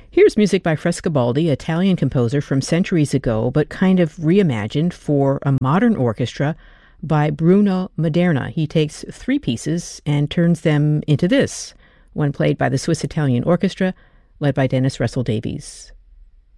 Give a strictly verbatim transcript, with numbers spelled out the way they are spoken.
Here's music by Frescobaldi, Italian composer from centuries ago, but kind of reimagined for a modern orchestra by Bruno Maderna. He takes three pieces and turns them into this, when played by the Swiss Italian Orchestra, led by Dennis Russell Davies.